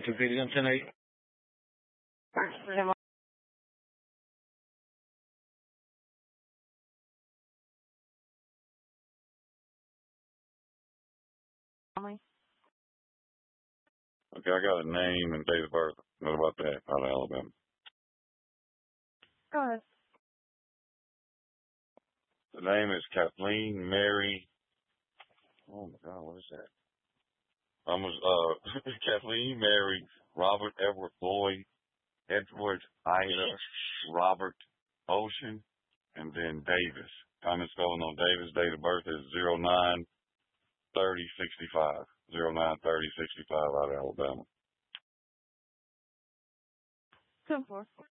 Computer on 10-8. Okay, I got a name and date of birth. What about that out of Alabama? Go ahead. The name is Kathleen Mary. Oh my God, what is that? Kathleen Mary Robert Edward Boyd Edward Ida Robert Ocean, and then Davis. Common spelling on Davis. Date of birth is 09/30/65. 09/30/65 out of Alabama. 10-4.